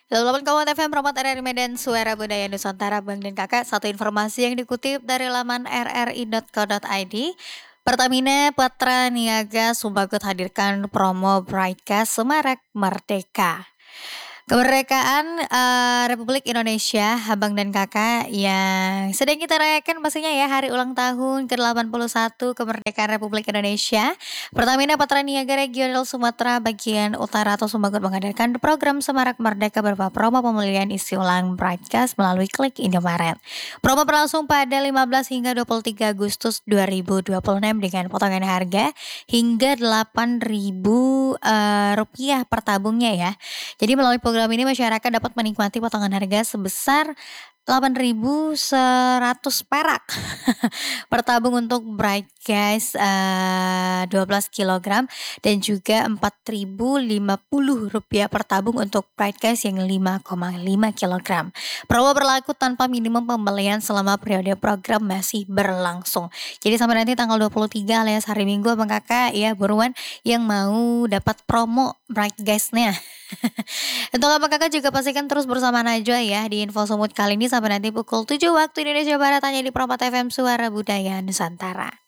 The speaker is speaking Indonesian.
88,4 FM Promote RRI Medan Suara Budaya Nusantara. Bang dan Kakak, satu informasi yang dikutip dari laman rri.co.id. Pertamina Patra Niaga Sumbagut hadirkan promo Brightcast Semarak Merdeka. Kemerdekaan Republik Indonesia, abang dan kakak yang sedang kita rayakan pastinya ya hari ulang tahun ke-81 kemerdekaan Republik Indonesia. Pertamina Patra Niaga Regional Sumatera bagian Utara atau Sumbagut mengadakan program Semarak Merdeka berupa promo pembelian isi ulang Brightcast melalui Klik Indomaret. Promo berlangsung pada 15 hingga 23 Agustus 2026 dengan potongan harga hingga 8.000 rupiah per tabungnya ya. Jadi melalui program ini masyarakat dapat menikmati potongan harga sebesar 8.100 perak per tabung untuk Bright Gas 12 kg dan juga 4.050 rupiah per tabung untuk Bright Gas yang 5,5 kg. Promo berlaku tanpa minimum pembelian selama periode program masih berlangsung. Jadi sampai nanti tanggal 23 alias hari Minggu abang kakak ya buruan yang mau dapat promo Bright Gas-nya. Untuk abang kakak juga pastikan terus bersama Najwa ya di Info Sumut kali ini sampai nanti pukul 7 waktu Indonesia Barat hanya di Promote FM Suara Budaya Nusantara.